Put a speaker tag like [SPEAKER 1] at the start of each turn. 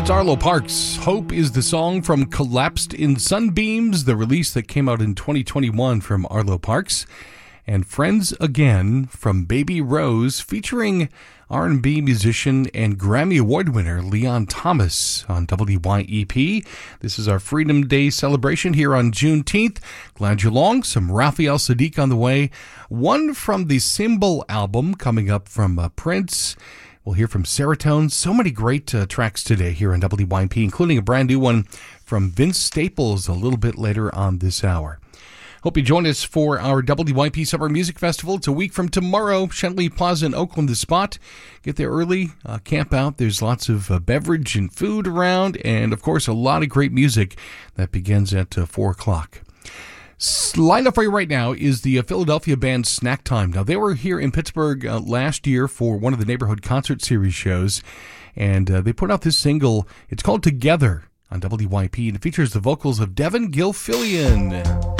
[SPEAKER 1] It's Arlo Parks. Hope is the song from Collapsed in Sunbeams, the release that came out in 2021 from Arlo Parks. And Friends Again from Baby Rose, featuring R&B musician and Grammy Award winner Leon Thomas on WYEP. This is our Freedom Day celebration here on Juneteenth. Glad you're along. Some Raphael Saadiq on the way. One from the Symbol album coming up from Prince. We'll hear from Serotonin. So many great tracks today here on WYEP, including a brand new one from Vince Staples a little bit later on this hour. Hope you join us for our WYEP Summer Music Festival. It's a week from tomorrow. Chantilly Plaza in Oakland, the spot. Get there early, camp out. There's lots of beverage and food around, and of course a lot of great music that begins at 4 o'clock. Lined up for you right now is the Philadelphia band Snack Time. Now, they were here in Pittsburgh last year for one of the Neighborhood Concert Series shows, and they put out this single. It's called Together on WYEP, and it features the vocals of Devin Gilfillian.